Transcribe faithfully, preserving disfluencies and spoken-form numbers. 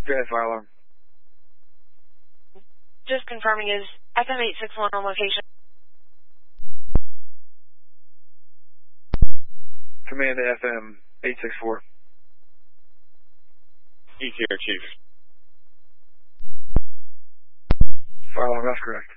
Go ahead, fire alarm. Just confirming, is F M eight six one on location? Command to F M eight six four. He's here, Chief. Fire alarm, that's correct.